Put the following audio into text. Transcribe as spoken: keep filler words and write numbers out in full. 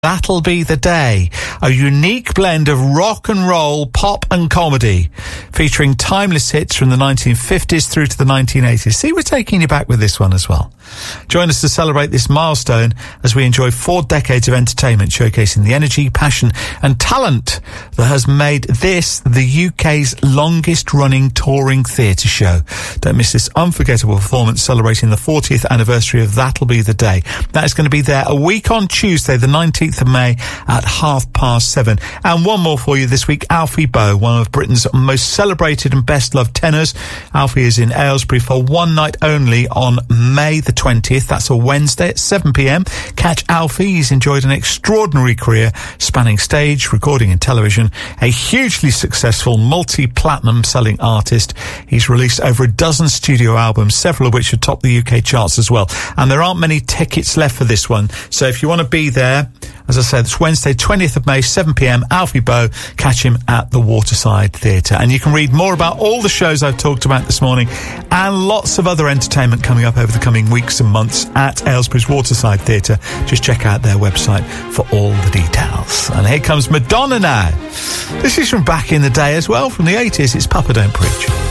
That'll Be the Day, a unique blend of rock and roll, pop and comedy, featuring timeless hits from the nineteen fifties through to the nineteen eighties. See, we're taking you back with this one as well. Join us to celebrate this milestone as we enjoy four decades of entertainment showcasing the energy, passion and talent that has made this the U K's longest running touring theatre show. Don't miss this unforgettable performance celebrating the fortieth anniversary of That'll Be the Day. That is going to be there a week on Tuesday, the nineteenth of May at half past seven. And one more for you this week, Alfie Boe, one of Britain's most celebrated and best loved tenors. Alfie is in Aylesbury for one night only on May the twentieth. That's a Wednesday at seven p.m. Catch Alfie. He's enjoyed an extraordinary career spanning stage, recording and television, a hugely successful multi-platinum selling artist. He's released over a dozen studio albums, several of which have topped the U K charts as well. And there aren't many tickets left for this one. So if you want to be there, as I said, it's Wednesday, twentieth of May, seven p.m. Alfie Boe. Catch him at the Waterside Theatre. And you can read more about all the shows I've talked about this morning and lots of other entertainment coming up over the coming weeks and months at Aylesbury's Waterside Theatre. Just check out their website for all the details. And here comes Madonna now. This is from back in the day as well, from the eighties. It's Papa Don't Preach.